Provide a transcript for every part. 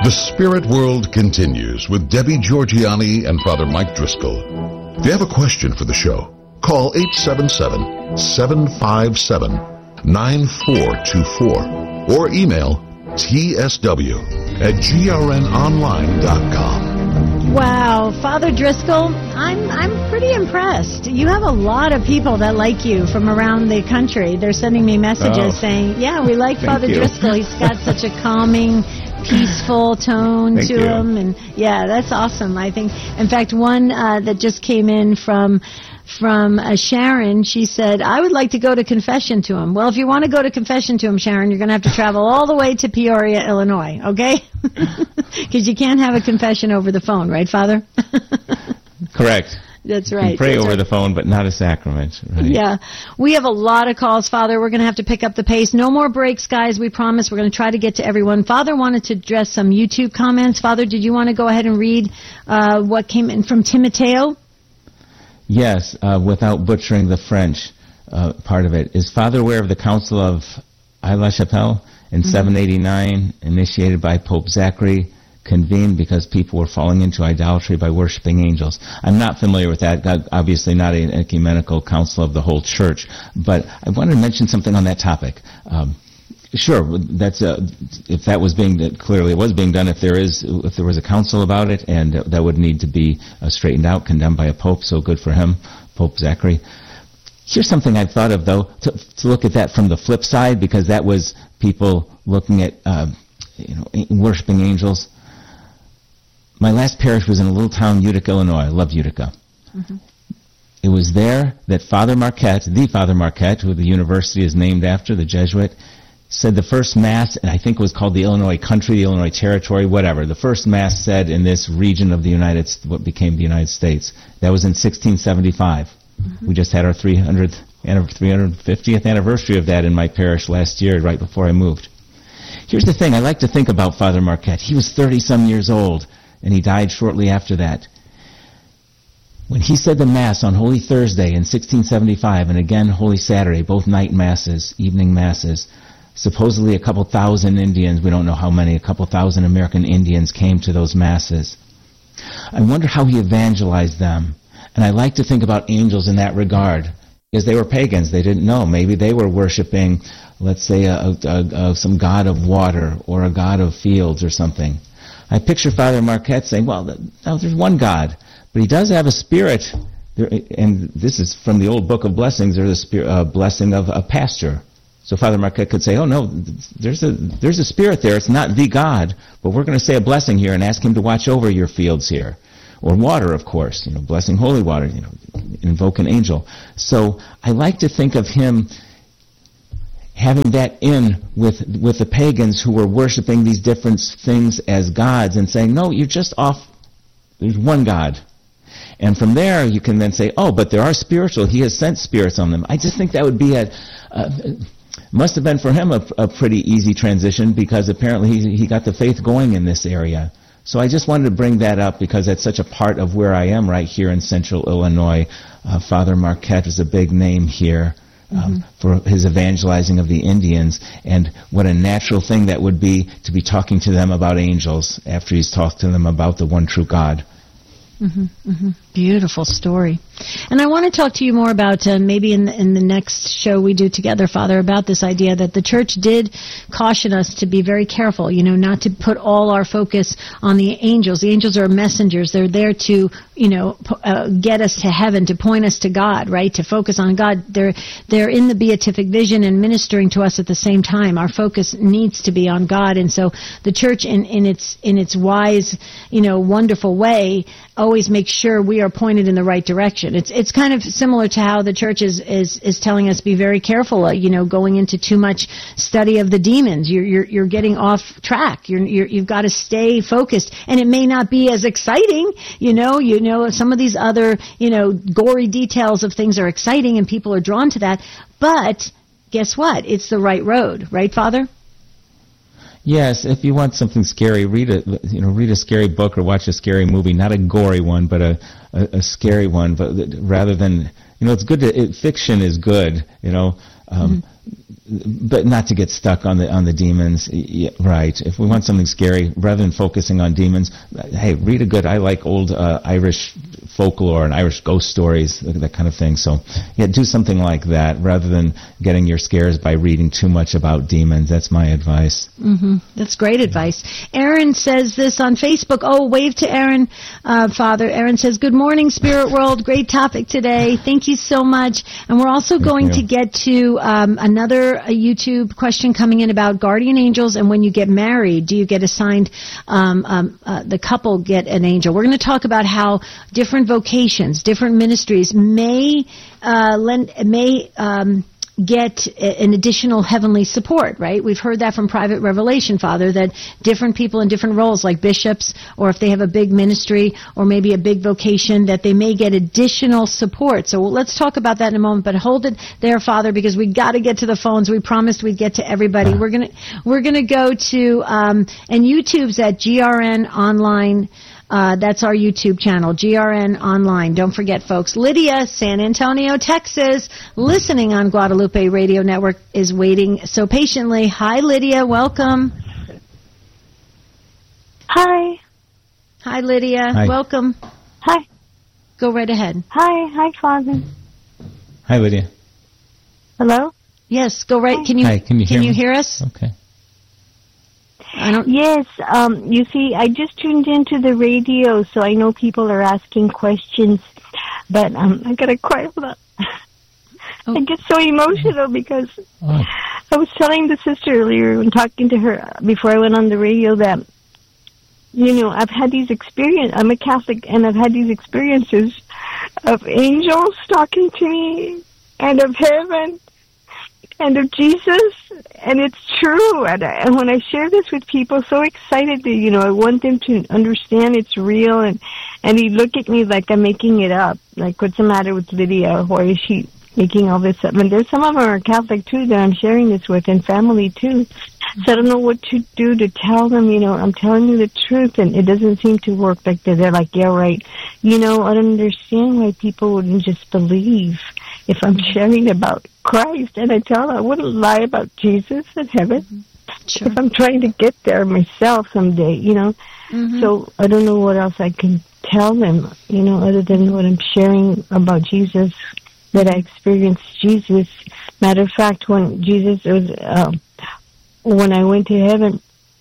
The Spirit World continues with Debbie Georgianni and Father Mike Driscoll. If you have a question for the show, call 877-757-9424 or email tsw@grnonline.com. Wow, Father Driscoll, I'm pretty impressed. You have a lot of people that like you from around the country. They're sending me messages saying, yeah, we like Father Driscoll. He's got such a calming, peaceful tone to him. And yeah, that's awesome. I think, in fact, one that just came in from Sharon, she said, I would like to go to confession to him. Well, if you want to go to confession to him, Sharon, you're going to have to travel all the way to Peoria, Illinois, okay? Because you can't have a confession over the phone, right, Father? Correct. That's right. You can pray over the phone, but not a sacrament. Right? Yeah. We have a lot of calls, Father. We're going to have to pick up the pace. No more breaks, guys. We promise we're going to try to get to everyone. Father wanted to address some YouTube comments. Father, did you want to go ahead and read what came in from Timoteo? Yes, without butchering the French part of it. Is Father aware of the Council of Aix-la-Chapelle in 789, initiated by Pope Zachary, convened because people were falling into idolatry by worshiping angels? I'm not familiar with that. Obviously not an ecumenical council of the whole church, but I wanted to mention something on that topic. Sure, that's if that was being clearly it was being done. If there was a council about it, and that would need to be straightened out, condemned by a pope. So good for him, Pope Zachary. Here's something I thought of though to look at that from the flip side, because that was people looking at worshiping angels. My last parish was in a little town, Utica, Illinois. I love Utica. Mm-hmm. It was there that Father Marquette, who the university is named after, the Jesuit, said the first Mass, and I think it was called the Illinois Country, the Illinois Territory, whatever. The first Mass said in this region of what became the United States. That was in 1675. Mm-hmm. We just had our 350th anniversary of that in my parish last year, right before I moved. Here's the thing. I like to think about Father Marquette. He was 30-some years old, and he died shortly after that. When he said the Mass on Holy Thursday in 1675, and again Holy Saturday, both night Masses, evening Masses, supposedly a couple thousand Indians, we don't know how many, a couple thousand American Indians came to those Masses. I wonder how he evangelized them. And I like to think about angels in that regard, because they were pagans. They didn't know. Maybe they were worshiping, let's say, some god of water or a god of fields or something. I picture Father Marquette saying, well, there's one God, but he does have a spirit. And this is from the old Book of Blessings. There's a blessing of a pasture. So Father Marquette could say, oh no, there's a spirit there. It's not the God, but we're going to say a blessing here and ask him to watch over your fields here. Or water, of course, blessing holy water, invoke an angel. So I like to think of him having that in with the pagans who were worshiping these different things as gods and saying, no, you're just off, there's one God. And from there you can then say, oh, but there are spiritual, he has sent spirits on them. I just think that would be must have been for him a pretty easy transition, because apparently he got the faith going in this area. So I just wanted to bring that up because that's such a part of where I am right here in central Illinois. Father Marquette is a big name here for his evangelizing of the Indians, and what a natural thing that would be to be talking to them about angels after he's talked to them about the one true God. Mm-hmm, mm-hmm. Beautiful story. And I want to talk to you more about maybe in the next show we do together, Father, about this idea that the church did caution us to be very careful, not to put all our focus on the angels. The angels are messengers. They're there to, get us to heaven, to point us to God, right? To focus on God. They're in the beatific vision and ministering to us at the same time. Our focus needs to be on God. And so the church in its wise, wonderful way always makes sure we are pointed in the right direction. It's kind of similar to how the church is telling us be very careful, going into too much study of the demons. You're getting off track. You've got to stay focused, and it may not be as exciting. Some of these other gory details of things are exciting, and people are drawn to that. But guess what? It's the right road, right, Father? Yes, if you want something scary, read a scary book or watch a scary movie, not a gory one, but a scary one. But rather than, it's good fiction is good, but not to get stuck on the demons. Yeah, right. If we want something scary, rather than focusing on demons, hey, read a good. I like old Irish folklore and Irish ghost stories, that kind of thing. So, yeah, do something like that rather than getting your scares by reading too much about demons. That's my advice. Mm-hmm. That's great advice. Aaron says this on Facebook. Oh, wave to Aaron, Father. Aaron says, "Good morning, Spirit World. Great topic today. Thank you so much." And we're also going to get to another YouTube question coming in about guardian angels, and when you get married, do you get assigned, the couple get an angel? We're going to talk about how different vocations, different ministries may get an additional heavenly support, right? We've heard that from private revelation, Father, that different people in different roles, like bishops, or if they have a big ministry or maybe a big vocation, that they may get additional support. So let's talk about that in a moment, but hold it there, Father, because we got to get to the phones. We promised we'd get to everybody. We're gonna go to and YouTube's at GRN Online. That's our YouTube channel, GRN Online. Don't forget, folks. Lydia, San Antonio, Texas, listening on Guadalupe Radio Network, is waiting so patiently. Hi, Lydia. Welcome. Hi. Hi, Lydia. Hi. Welcome. Hi. Go right ahead. Hi, Father. Hi, Lydia. Hello? Yes, go right. Hi. Can you Hi, can you hear us? Okay. Yes, you see, I just tuned into the radio, so I know people are asking questions, but I gotta quiet that. I get so emotional because I was telling the sister earlier when talking to her before I went on the radio that, I've had these experiences. I'm a Catholic, and I've had these experiences of angels talking to me, and of heaven, and of Jesus, and it's true. And when I share this with people, so excited that, I want them to understand it's real, and they look at me like I'm making it up. Like, what's the matter with Lydia? Why is she making all this up? And there's some of them are Catholic, too, that I'm sharing this with, and family, too. So I don't know what to do to tell them, I'm telling you the truth, and it doesn't seem to work like that. They're like, yeah, right. I don't understand why people wouldn't just believe if I'm sharing about Christ, and I tell them I wouldn't lie about Jesus and heaven. Sure. If I'm trying to get there myself someday, So I don't know what else I can tell them, other than what I'm sharing about Jesus, that I experienced Jesus. Matter of fact, when Jesus was, when I went to heaven,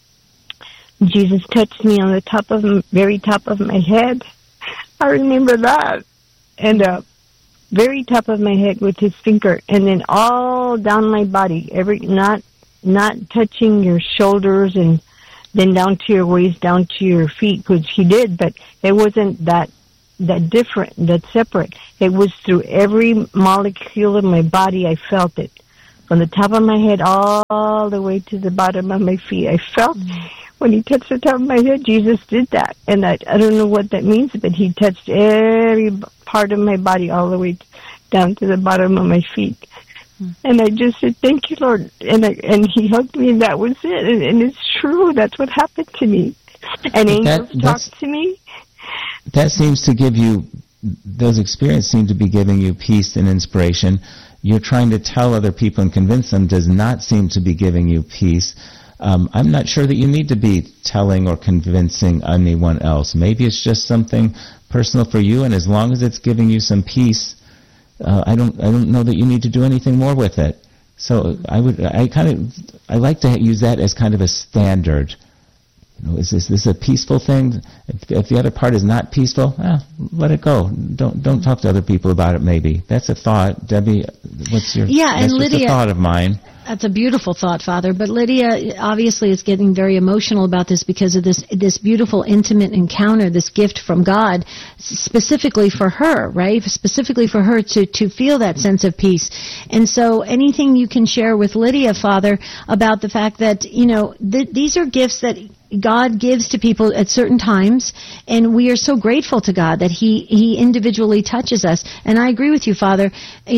Jesus touched me on the very top of my head. I remember that. And, very top of my head with his finger, and then all down my body, not touching your shoulders, and then down to your waist, down to your feet, which he did, but it wasn't that different, that separate. It was through every molecule of my body. I felt it from the top of my head all the way to the bottom of my feet. I felt when he touched the top of my head, Jesus did that, and I don't know what that means, but he touched every part of my body all the way down to the bottom of my feet. And I just said, thank you, Lord. And he hugged me, and that was it. And it's true. That's what happened to me. And angels talked to me. That seems to give you, those experiences seem to be giving you peace and inspiration. You're trying to tell other people and convince them does not seem to be giving you peace. I'm not sure that you need to be telling or convincing anyone else. Maybe it's just something personal for you, and as long as it's giving you some peace, I don't know that you need to do anything more with it. So I like to use that as kind of a standard. Is this a peaceful thing? If the other part is not peaceful, let it go. Don't talk to other people about it. Maybe that's a thought. Debbie, what's your? Yeah, and Lydia, just a thought of mine. That's a beautiful thought, Father. But Lydia obviously is getting very emotional about this because of this beautiful, intimate encounter, this gift from God, specifically for her, right? Specifically for her to feel that sense of peace. And so anything you can share with Lydia, Father, about the fact that, these are gifts that God gives to people at certain times, and we are so grateful to God that He individually touches us. And I agree with you, Father.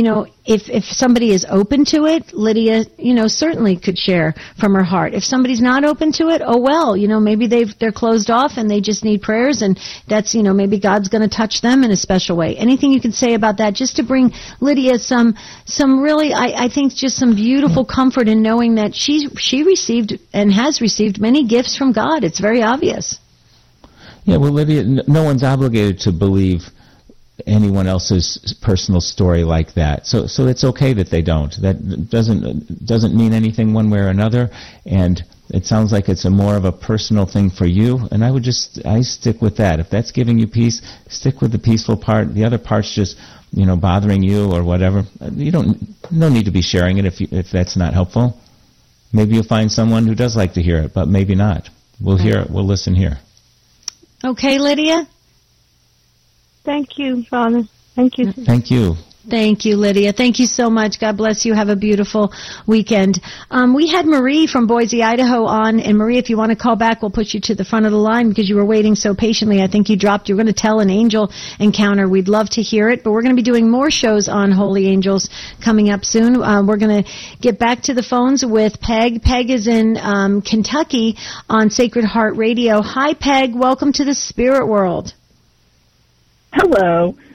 if somebody is open to it, Lydia, certainly could share from her heart. If somebody's not open to it, oh well, maybe they're closed off and they just need prayers, and that's, maybe God's going to touch them in a special way. Anything you can say about that, just to bring Lydia some really, I think, just some beautiful comfort in knowing that she received and has received many gifts from God. It's very obvious. Yeah, well, Lydia, no one's obligated to believe anyone else's personal story like that. So it's okay that they don't. That doesn't mean anything one way or another, and it sounds like it's more of a personal thing for you, and I stick with that. If that's giving you peace, stick with the peaceful part. The other part's just, bothering you or whatever. No need to be sharing it if that's not helpful. Maybe you'll find someone who does like to hear it, but maybe not. We'll hear it. We'll listen here. Okay, Lydia? Thank you, Father. Thank you. Thank you. Thank you, Lydia. Thank you so much. God bless you. Have a beautiful weekend. We had Marie from Boise, Idaho on. And Marie, if you want to call back, we'll put you to the front of the line because you were waiting so patiently. I think you dropped. You're going to tell an angel encounter. We'd love to hear it. But we're going to be doing more shows on Holy Angels coming up soon. We're going to get back to the phones with Peg. Peg is in Kentucky on Sacred Heart Radio. Hi, Peg. Welcome to the spirit world. Hello.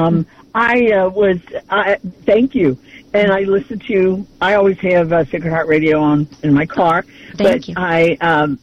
Thank you. And I listen to, I always have Sacred Heart Radio on in my car. Thank you. I'm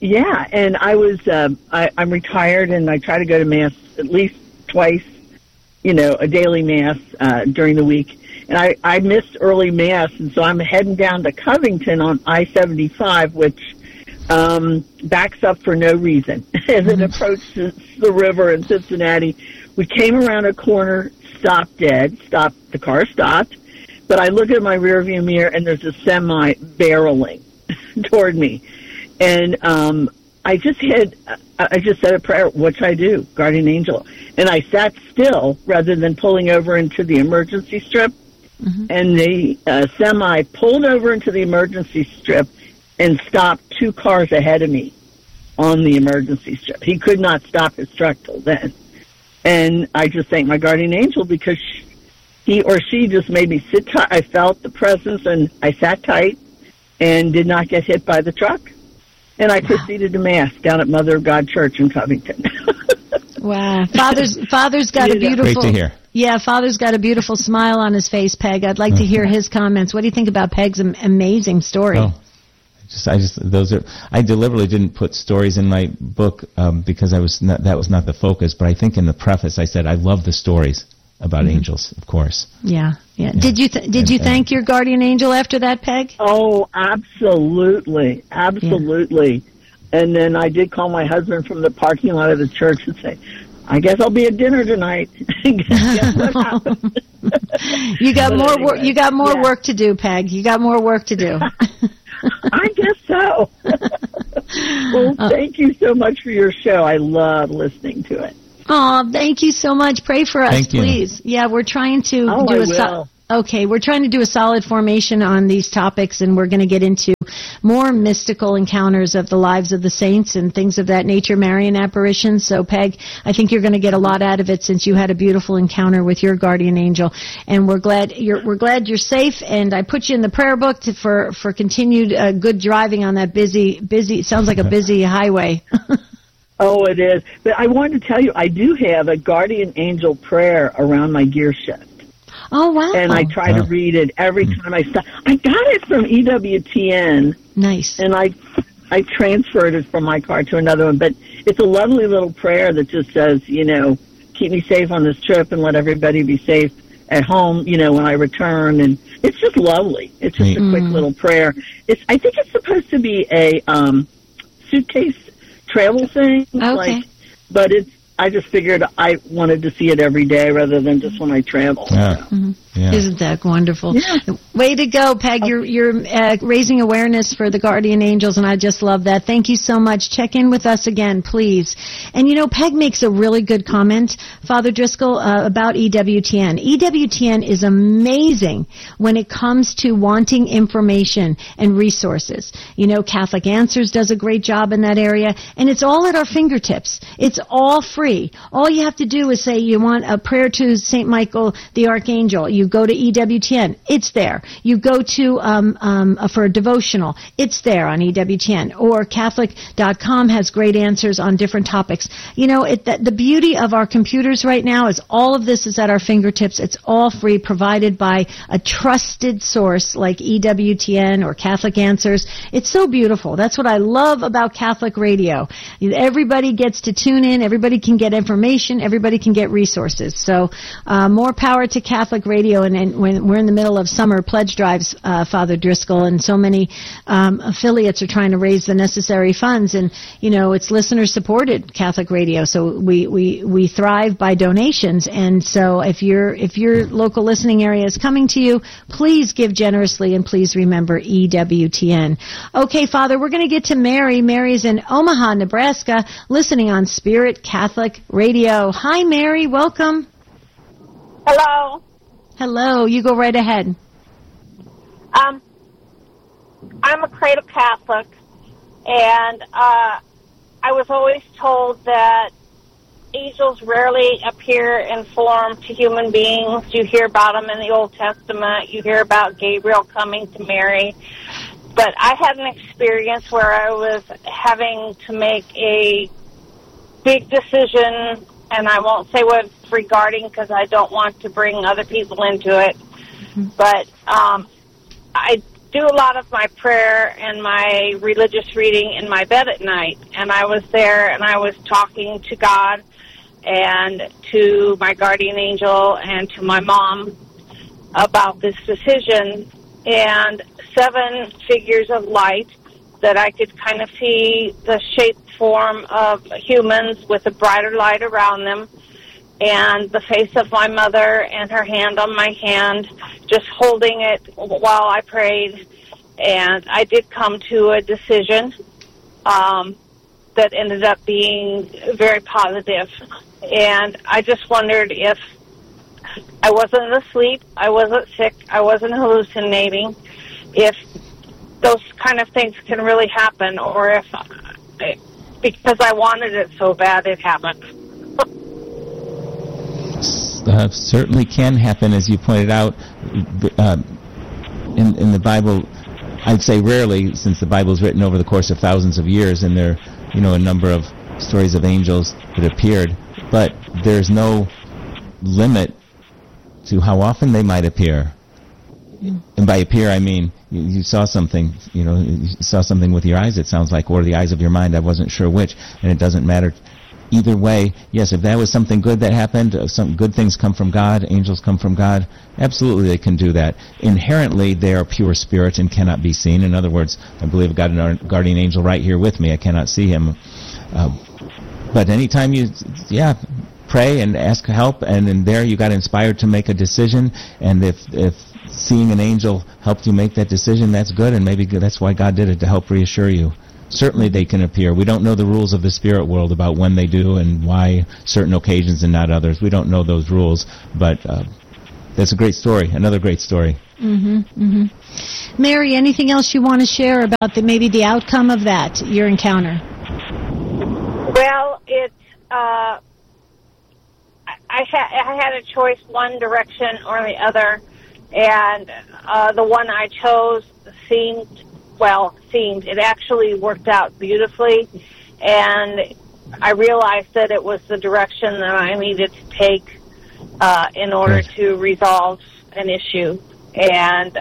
retired and I try to go to Mass at least twice, a daily Mass during the week. And I missed early Mass, and so I'm heading down to Covington on I-75, which backs up for no reason as it approaches the river in Cincinnati. We came around a corner, stopped dead, the car stopped, but I look at my rearview mirror and there's a semi barreling toward me. And I just said a prayer, what should I do? Guardian angel. And I sat still rather than pulling over into the emergency strip. Mm-hmm. And the semi pulled over into the emergency strip and stopped 2 cars ahead of me on the emergency strip. He could not stop his truck till then. And I just thank my guardian angel because he or she just made me sit tight. I felt the presence, and I sat tight and did not get hit by the truck. And I proceeded to Mass down at Mother of God Church in Covington. Wow. Father's got a beautiful... Great to hear. Yeah, Father's got a beautiful smile on his face, Peg. I'd like to hear his comments. What do you think about Peg's amazing story? Oh. I deliberately didn't put stories in my book because that was not the focus. But I think in the preface I said I love the stories about angels, of course. Yeah. Did you thank your guardian angel after that, Peg? Oh, absolutely. Yeah. And then I did call my husband from the parking lot of the church and say, I guess I'll be at dinner tonight. Guess what happened? You got more work to do, Peg. You got more work to do. I guess so. Well, thank you so much for your show. I love listening to it. Oh, thank you so much. Pray for us, please. Yeah, we're trying to we're trying to do a solid formation on these topics, and we're going to get into more mystical encounters of the lives of the saints and things of that nature, Marian apparitions. So, Peg, I think you're going to get a lot out of it since you had a beautiful encounter with your guardian angel, and we're glad you're safe. And I put you in the prayer book for continued good driving on that busy. Sounds like a busy highway. Oh, it is. But I wanted to tell you, I do have a guardian angel prayer around my gear shift. Oh, wow. And I try to read it every time I stop. I got it from EWTN. Nice. And I transferred it from my car to another one. But it's a lovely little prayer that just says, keep me safe on this trip and let everybody be safe at home, when I return. And it's just lovely. It's just a quick little prayer. I think it's supposed to be a suitcase travel thing. Okay. But I just figured I wanted to see it every day rather than just when I travel. Yeah. Mm-hmm. Yeah. Isn't that wonderful? Yeah. Way to go, Peg. You're raising awareness for the guardian angels, and I just love that. Thank you so much. Check in with us again, please. And Peg makes a really good comment, Father Driscoll, about EWTN. EWTN is amazing when it comes to wanting information and resources. Catholic Answers does a great job in that area, and it's all at our fingertips. It's all free. All you have to do is say you want a prayer to St. Michael the Archangel. You You go to EWTN, it's there. You go to for a devotional, it's there on EWTN. Or Catholic.com has great answers on different topics. You know, the beauty of our computers right now is all of this is at our fingertips. It's all free, provided by a trusted source like EWTN or Catholic Answers. It's so beautiful. That's what I love about Catholic radio. Everybody gets to tune in. Everybody can get information. Everybody can get resources. So more power to Catholic radio. And when we're in the middle of summer pledge drives, Father Driscoll, and so many affiliates are trying to raise the necessary funds. And, you know, it's listener-supported Catholic radio. So we thrive by donations. And so if your local listening area is coming to you, please give generously, and please remember EWTN. Okay, Father, we're going to get to Mary. Mary's in Omaha, Nebraska, listening on Spirit Catholic Radio. Hi, Mary. Welcome. Hello. Hello. You go right ahead. I'm a cradle Catholic, and I was always told that angels rarely appear in form to human beings. You hear about them in the Old Testament. You hear about Gabriel coming to Mary. But I had an experience where I was having to make a big decision, and I won't say what it's regarding because I don't want to bring other people into it. Mm-hmm. But I do a lot of my prayer and my religious reading in my bed at night. And I was there, and I was talking to God and to my guardian angel and to my mom about this decision. And 7 figures of light that I could kind of see the shape, form of humans with a brighter light around them, and the face of my mother and her hand on my hand, just holding it while I prayed. And I did come to a decision that ended up being very positive. And I just wondered if I wasn't asleep, I wasn't sick, I wasn't hallucinating, if those kind of things can really happen, or if, because I wanted it so bad, it happened. Certainly can happen, as you pointed out. In the Bible, I'd say rarely, since the Bible is written over the course of thousands of years, and there are, a number of stories of angels that appeared, but there's no limit to how often they might appear. And by appear, I mean you saw something, you saw something with your eyes, it sounds like, or the eyes of your mind. I wasn't sure which, and it doesn't matter. Either way, yes, if that was something good that happened, some good things come from God, angels come from God, absolutely they can do that. Inherently, they are pure spirit and cannot be seen. In other words, I believe I've got a guardian angel right here with me. I cannot see him. But anytime you, pray and ask help, and in there you got inspired to make a decision, and if seeing an angel helped you make that decision, that's good, and maybe that's why God did it, to help reassure you. Certainly they can appear. We don't know the rules of the spirit world about when they do and why certain occasions and not others. We don't know those rules, but that's a great story, another great story. Mm-hmm, mm-hmm. Mary, anything else you want to share about maybe the outcome of that, your encounter? Well, it's I had a choice, one direction or the other, and the one I chose it actually worked out beautifully, and I realized that it was the direction that I needed to take in order to resolve an issue, and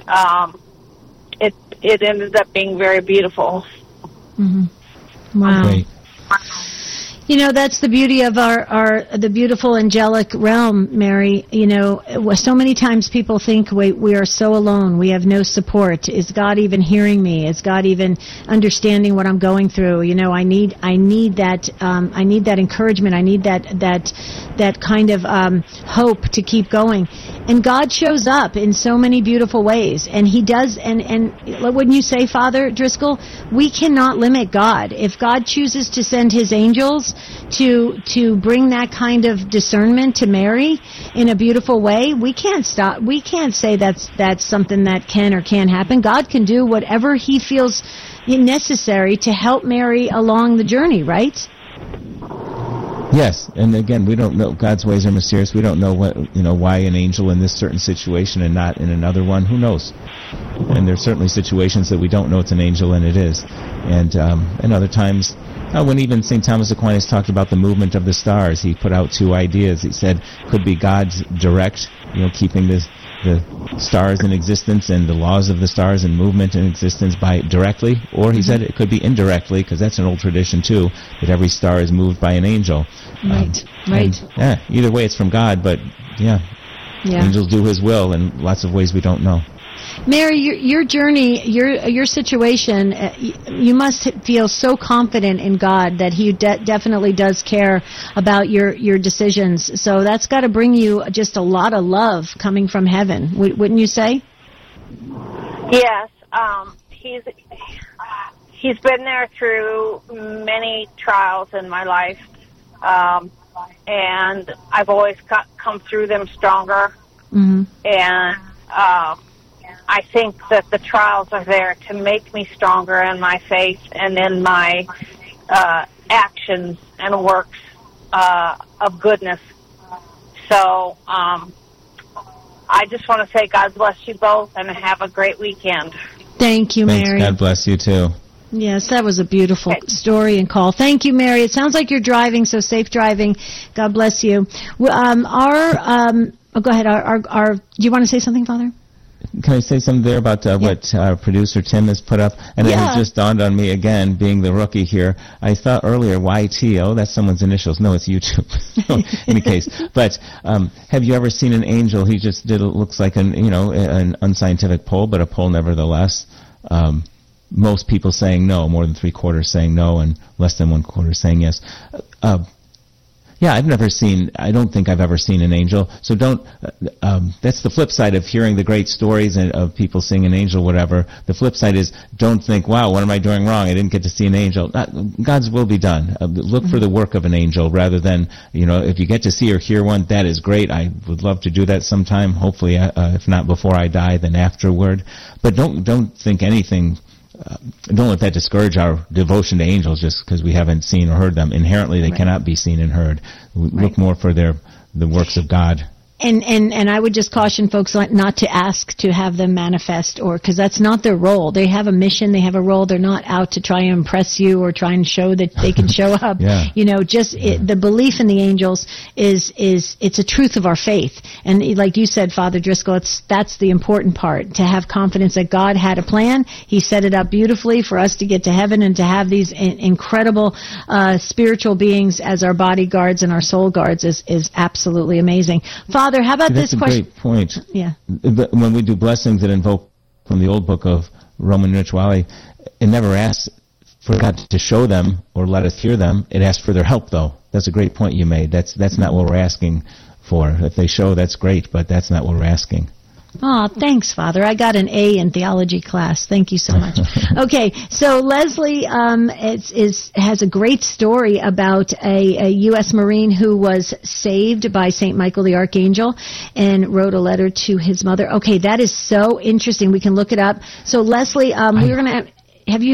it ended up being very beautiful. Mm-hmm. Wow. Great. That's the beauty of the beautiful angelic realm, Mary. So many times people think we are so alone. We have no support. Is God even hearing me? Is God even understanding what I'm going through? I need that. I need that encouragement. I need that kind of hope to keep going. And God shows up in so many beautiful ways, and He does. And wouldn't you say, Father Driscoll, we cannot limit God. If God chooses to send His angels to bring that kind of discernment to Mary in a beautiful way, we can't stop. We can't say that's something that can or can't happen. God can do whatever He feels necessary to help Mary along the journey, right? Yes, and again, we don't know. God's ways are mysterious. We don't know why an angel in this certain situation and not in another one. Who knows? And there's certainly situations that we don't know it's an angel, and it is. And other times, when even St. Thomas Aquinas talked about the movement of the stars, he put out two ideas. He said, could be God's direct, keeping the stars in existence and the laws of the stars and movement in existence by directly, or he said it could be indirectly, because that's an old tradition too, that every star is moved by an angel. Right. Either way, it's from God, but angels do His will in lots of ways we don't know. Mary, your journey, your situation, you must feel so confident in God that He definitely does care about your decisions. So that's got to bring you just a lot of love coming from heaven, wouldn't you say? Yes, he's been there through many trials in my life, and I've always come through them stronger. Mm-hmm. And I think that the trials are there to make me stronger in my faith and in my actions and works of goodness. So I just want to say God bless you both and have a great weekend. Thank you, Mary. Thanks. God bless you, too. Yes, that was a beautiful story and call. Thank you, Mary. It sounds like you're driving, so safe driving. God bless you. Go ahead. Do you want to say something, Father? Can I say something there about what our producer Tim has put up? And it has just dawned on me again, being the rookie here. I thought earlier, YT, that's someone's initials. No, it's YouTube. In any case. But have you ever seen an angel? He just looks like an unscientific poll, but a poll nevertheless. Most people saying no, more than 3/4 saying no, and less than 1/4 saying yes. I don't think I've ever seen an angel. So that's the flip side of hearing the great stories and of people seeing an angel, whatever. The flip side is don't think, wow, what am I doing wrong? I didn't get to see an angel. God's will be done. Look for the work of an angel rather than, if you get to see or hear one, that is great. I would love to do that sometime. Hopefully, if not before I die, then afterward. But don't think anything. Don't let that discourage our devotion to angels just because we haven't seen or heard them. Inherently, they cannot be seen and heard. Look more for the works of God. And I would just caution folks not to ask to have them manifest, because that's not their role. They have a mission, they have a role. They're not out to try and impress you or try and show that they can show up. The belief in the angels it's a truth of our faith. And like you said, Father Driscoll, that's the important part, to have confidence that God had a plan. He set it up beautifully for us to get to heaven and to have these incredible spiritual beings as our bodyguards and our soul guards is absolutely amazing. Father, how about this question? That's a great point. Yeah. When we do blessings that invoke from the old book of Roman Rituale, it never asks for God to show them or let us hear them. It asks for their help, though. That's a great point you made. That's not what we're asking for. If they show, that's great, but that's not what we're asking. Oh, thanks, Father. I got an A in theology class. Thank you so much. Okay, so Leslie has a great story about a U.S. Marine who was saved by St. Michael the Archangel and wrote a letter to his mother. Okay, that is so interesting. We can look it up. So, Leslie, we're going to have you